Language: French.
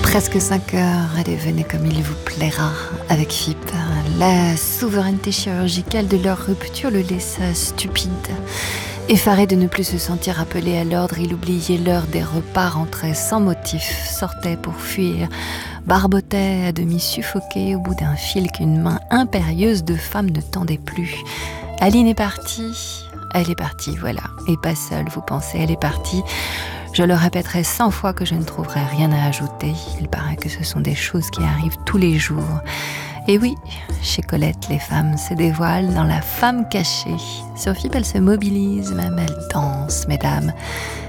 Presque 5 heures, allez, venez comme il vous plaira avec FIP. La souveraineté chirurgicale de leur rupture le laissa stupide. Effaré de ne plus se sentir appelé à l'ordre, il oubliait l'heure des repas, rentrait sans motif, sortait pour fuir, barbotait à demi suffoqué au bout d'un fil qu'une main impérieuse de femme ne tendait plus. Aline est partie, elle est partie, voilà. Et pas seule, vous pensez, elle est partie. Je le répéterai 100 fois que je ne trouverai rien à ajouter. Il paraît que ce sont des choses qui arrivent tous les jours. Et oui, chez Colette, les femmes se dévoilent dans la femme cachée. Sur FIP, elle se mobilise, même elle danse, mesdames.